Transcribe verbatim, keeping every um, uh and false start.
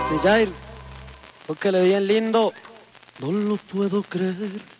De Jair, porque le bien lindo, no lo puedo creer.